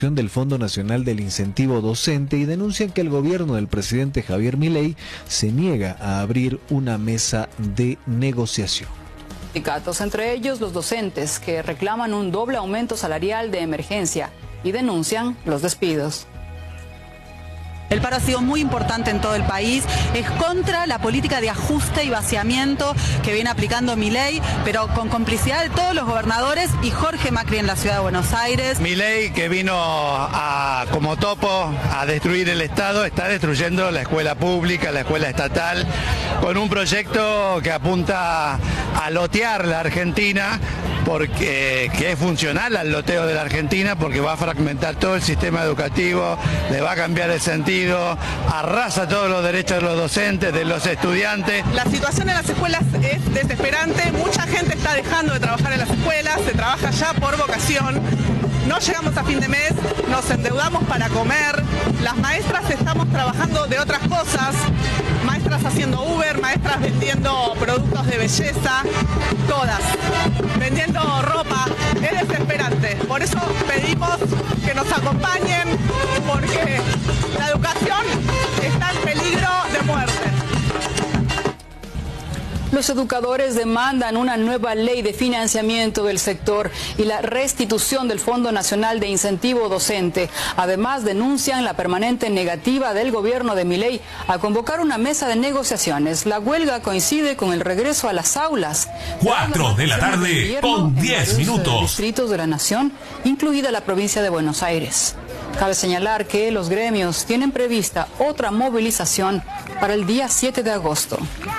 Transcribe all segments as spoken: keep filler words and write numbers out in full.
del Fondo Nacional del Incentivo Docente y denuncian que el gobierno del presidente Javier Milei se niega a abrir una mesa de negociación. Sindicatos, entre ellos los docentes, que reclaman un doble aumento salarial de emergencia y denuncian los despidos. El paro ha sido muy importante en todo el país, es contra la política de ajuste y vaciamiento que viene aplicando Milei, pero con complicidad de todos los gobernadores y Jorge Macri en la ciudad de Buenos Aires. Milei, que vino a, como topo a destruir el Estado, está destruyendo la escuela pública, la escuela estatal, con un proyecto que apunta a lotear la Argentina, porque que es funcional al loteo de la Argentina, porque va a fragmentar todo el sistema educativo, le va a cambiar el sentido, arrasa todos los derechos de los docentes, de los estudiantes. La situación en las escuelas es desesperante, mucha gente está dejando de trabajar en las escuelas, se trabaja ya por vocación, no llegamos a fin de mes, nos endeudamos para comer, las maestras estamos trabajando de otras cosas, maestras haciendo Uber, maestras vendiendo productos de belleza, todas, vendiendo ropa, es desesperante. Por eso pedimos que nos acompañen, porque la educación está en peligro de muerte. Los educadores demandan una nueva ley de financiamiento del sector y la restitución del Fondo Nacional de Incentivo Docente. Además, denuncian la permanente negativa del gobierno de Milei a convocar una mesa de negociaciones. La huelga coincide con el regreso a las aulas. Cuatro de la tarde con diez minutos. Distritos de la nación, incluida la provincia de Buenos Aires. Cabe señalar que los gremios tienen prevista otra movilización para el día siete de agosto.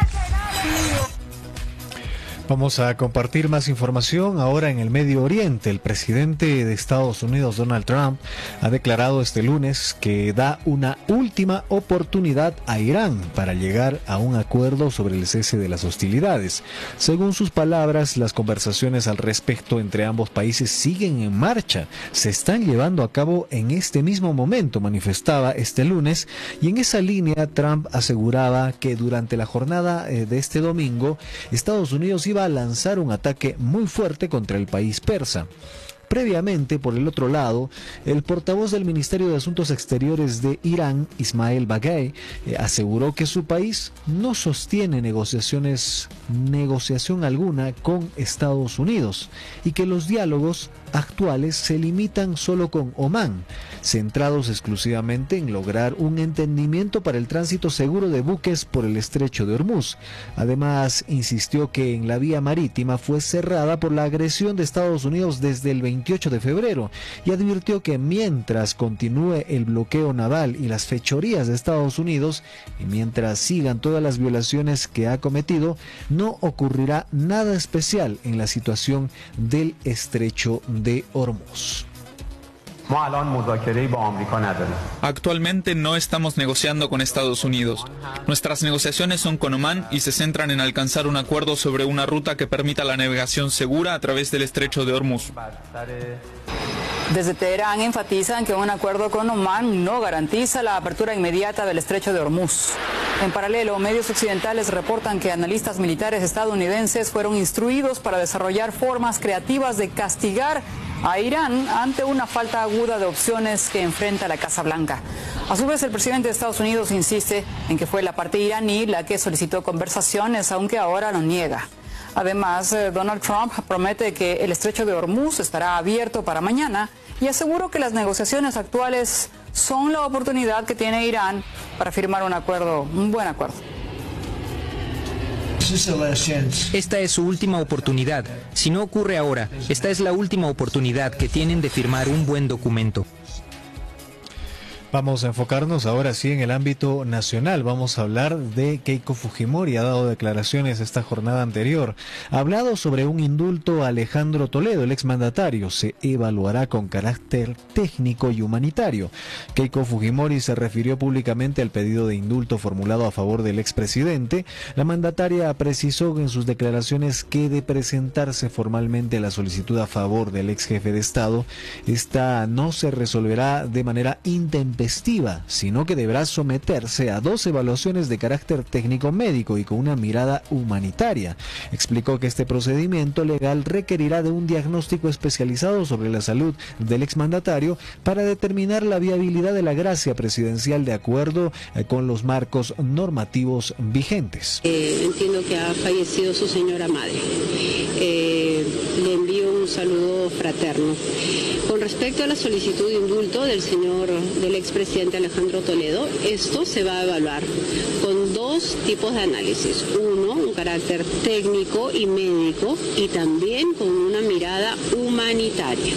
Vamos a compartir más información ahora en el Medio Oriente. El presidente de Estados Unidos, Donald Trump, ha declarado este lunes que da una última oportunidad a Irán para llegar a un acuerdo sobre el cese de las hostilidades. Según sus palabras, las conversaciones al respecto entre ambos países siguen en marcha. Se están llevando a cabo en este mismo momento, manifestaba este lunes, y en esa línea Trump aseguraba que durante la jornada de este domingo, Estados Unidos iba a lanzar un ataque muy fuerte contra el país persa. Previamente, por el otro lado, el portavoz del Ministerio de Asuntos Exteriores de Irán, Ismail Baghei, eh, aseguró que su país no sostiene negociaciones, negociación alguna con Estados Unidos y que los diálogos actuales se limitan solo con Omán, centrados exclusivamente en lograr un entendimiento para el tránsito seguro de buques por el estrecho de Hormuz. Además, insistió que en la vía marítima fue cerrada por la agresión de Estados Unidos desde el veintiocho de febrero y advirtió que mientras continúe el bloqueo naval y las fechorías de Estados Unidos y mientras sigan todas las violaciones que ha cometido, no ocurrirá nada especial en la situación del estrecho de Hormuz. Actualmente no estamos negociando con Estados Unidos. Nuestras negociaciones son con Omán y se centran en alcanzar un acuerdo sobre una ruta que permita la navegación segura a través del estrecho de Hormuz. Desde Teherán enfatizan que un acuerdo con Omán no garantiza la apertura inmediata del estrecho de Hormuz. En paralelo, medios occidentales reportan que analistas militares estadounidenses fueron instruidos para desarrollar formas creativas de castigar a Irán ante una falta aguda de opciones que enfrenta la Casa Blanca. A su vez, el presidente de Estados Unidos insiste en que fue la parte iraní la que solicitó conversaciones, aunque ahora lo niega. Además, Donald Trump promete que el estrecho de Hormuz estará abierto para mañana y aseguró que las negociaciones actuales son la oportunidad que tiene Irán para firmar un acuerdo, un buen acuerdo. Esta es su última oportunidad. Si no ocurre ahora, esta es la última oportunidad que tienen de firmar un buen documento. Vamos a enfocarnos ahora sí en el ámbito nacional. Vamos a hablar de Keiko Fujimori. Ha dado declaraciones esta jornada anterior. Ha hablado sobre un indulto a Alejandro Toledo, el exmandatario. Se evaluará con carácter técnico y humanitario. Keiko Fujimori se refirió públicamente al pedido de indulto formulado a favor del expresidente. La mandataria precisó en sus declaraciones que de presentarse formalmente la solicitud a favor del ex jefe de Estado, esta no se resolverá de manera intempestiva intempestiva, sino que deberá someterse a dos evaluaciones de carácter técnico-médico y con una mirada humanitaria. Explicó que este procedimiento legal requerirá de un diagnóstico especializado sobre la salud del exmandatario para determinar la viabilidad de la gracia presidencial de acuerdo eh, con los marcos normativos vigentes. Eh, entiendo que ha fallecido su señora madre. Eh, le envío un saludo fraterno. Con respecto a la solicitud de indulto del señor, del expresidente Alejandro Toledo, esto se va a evaluar con dos tipos de análisis. Uno, un carácter técnico y médico, y también con una mirada humanitaria.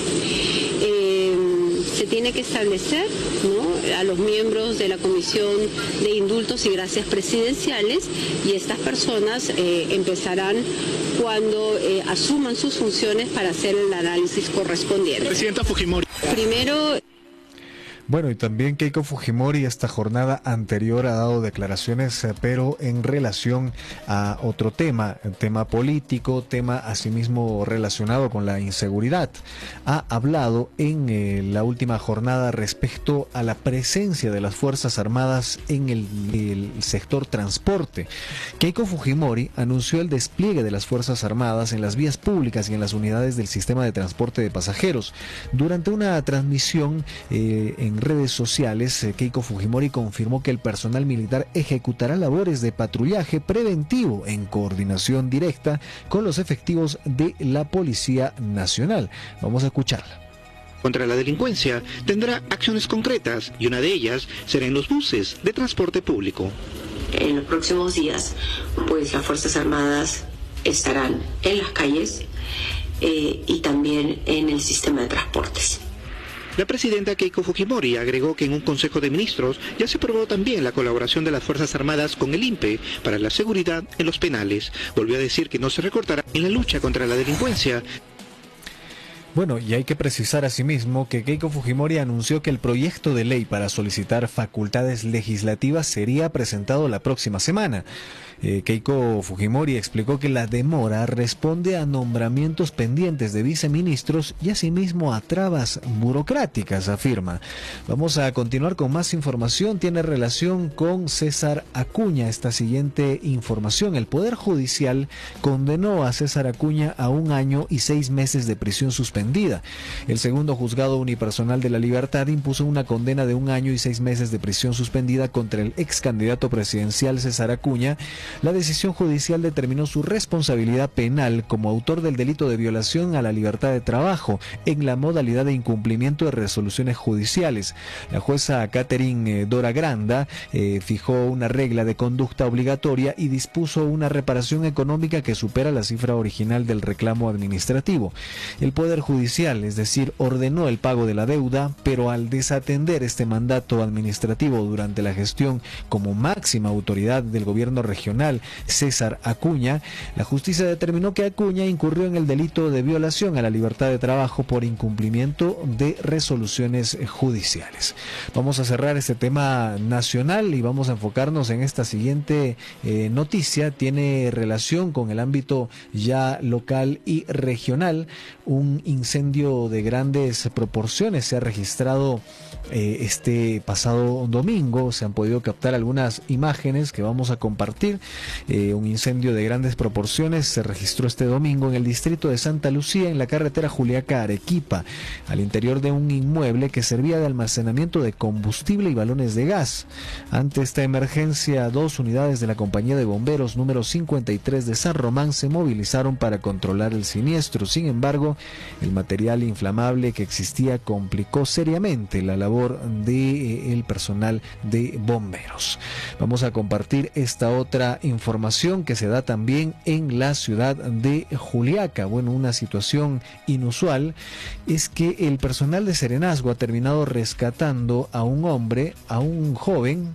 Eh, se tiene que establecer, ¿no?, a los miembros de la Comisión de Indultos y Gracias Presidenciales, y estas personas eh, empezarán cuando eh, asuman sus funciones para hacer el análisis correspondiente. Presidenta Fujimori. Primero... Bueno, y también Keiko Fujimori esta jornada anterior ha dado declaraciones, eh, pero en relación a otro tema, tema político, tema asimismo relacionado con la inseguridad. Ha hablado en eh, la última jornada respecto a la presencia de las Fuerzas Armadas en el, el sector transporte. Keiko Fujimori anunció el despliegue de las Fuerzas Armadas en las vías públicas y en las unidades del sistema de transporte de pasajeros. Durante una transmisión eh, en En redes sociales, Keiko Fujimori confirmó que el personal militar ejecutará labores de patrullaje preventivo en coordinación directa con los efectivos de la Policía Nacional. Vamos a escucharla. Contra la delincuencia tendrá acciones concretas y una de ellas será en los buses de transporte público. En los próximos días, pues las Fuerzas Armadas estarán en las calles eh, y también en el sistema de transportes. La presidenta Keiko Fujimori agregó que en un Consejo de Ministros ya se aprobó también la colaboración de las Fuerzas Armadas con el I N P E para la seguridad en los penales. Volvió a decir que no se recortará en la lucha contra la delincuencia. Bueno, y hay que precisar asimismo que Keiko Fujimori anunció que el proyecto de ley para solicitar facultades legislativas sería presentado la próxima semana. Eh, Keiko Fujimori explicó que la demora responde a nombramientos pendientes de viceministros y asimismo a trabas burocráticas, afirma. Vamos a continuar con más información. Tiene relación con César Acuña. Esta siguiente información: el Poder Judicial condenó a César Acuña a un año y seis meses de prisión suspendida. El segundo juzgado unipersonal de La Libertad impuso una condena de un año y seis meses de prisión suspendida contra el ex candidato presidencial César Acuña. La decisión judicial determinó su responsabilidad penal como autor del delito de violación a la libertad de trabajo en la modalidad de incumplimiento de resoluciones judiciales. La jueza Catherine Dora Granda eh, fijó una regla de conducta obligatoria y dispuso una reparación económica que supera la cifra original del reclamo administrativo. El Poder Judicial, es decir, ordenó el pago de la deuda, pero al desatender este mandato administrativo durante la gestión como máxima autoridad del gobierno regional, César Acuña, la justicia determinó que Acuña incurrió en el delito de violación a la libertad de trabajo por incumplimiento de resoluciones judiciales. Vamos a cerrar este tema nacional y vamos a enfocarnos en esta siguiente eh, noticia. Tiene relación con el ámbito ya local y regional. Un incendio de grandes proporciones se ha registrado eh, este pasado domingo. Se han podido captar algunas imágenes que vamos a compartir. Eh, un incendio de grandes proporciones se registró este domingo en el distrito de Santa Lucía, en la carretera Juliaca-Arequipa, al interior de un inmueble que servía de almacenamiento de combustible y balones de gas. Ante esta emergencia, dos unidades de la compañía de bomberos número cincuenta y tres de San Román se movilizaron para controlar el siniestro. Sin embargo, el material inflamable que existía complicó seriamente la labor del personal de bomberos. Vamos a compartir esta otra información que se da también en la ciudad de Juliaca. Bueno, una situación inusual es que el personal de Serenazgo ha terminado rescatando a un hombre, a un joven,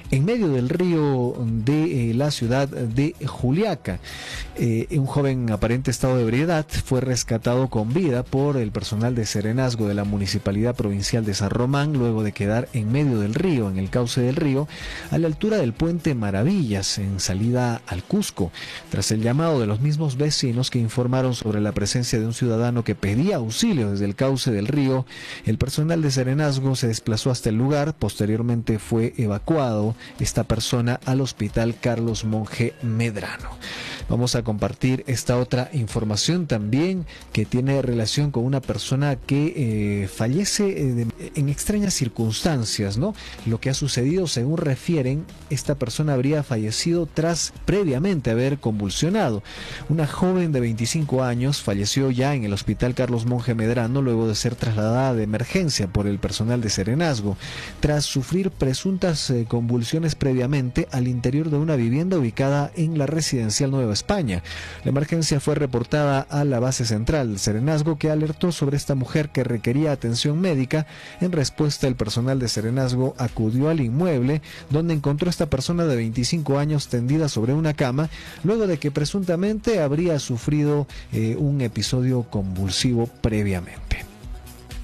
en medio del río de eh, la ciudad de Juliaca. Eh, un joven aparente estado de ebriedad fue rescatado con vida por el personal de serenazgo de la Municipalidad Provincial de San Román luego de quedar en medio del río, en el cauce del río, a la altura del puente Maravillas, en salida al Cusco. Tras el llamado de los mismos vecinos que informaron sobre la presencia de un ciudadano que pedía auxilio desde el cauce del río, el personal de serenazgo se desplazó hasta el lugar. Posteriormente fue evacuado esta persona al Hospital Carlos Monge Medrano. Vamos a compartir esta otra información también que tiene relación con una persona que eh, fallece eh, de, en extrañas circunstancias, ¿no? Lo que ha sucedido, según refieren, esta persona habría fallecido tras previamente haber convulsionado. Una joven de veinticinco años falleció ya en el Hospital Carlos Monge Medrano luego de ser trasladada de emergencia por el personal de serenazgo, tras sufrir presuntas eh, convulsiones previamente al interior de una vivienda ubicada en la residencial Nueva España. La emergencia fue reportada a la base central del serenazgo, que alertó sobre esta mujer que requería atención médica. En respuesta, el personal de serenazgo acudió al inmueble, donde encontró a esta persona de veinticinco años tendida sobre una cama, luego de que presuntamente habría sufrido eh, un episodio convulsivo previamente.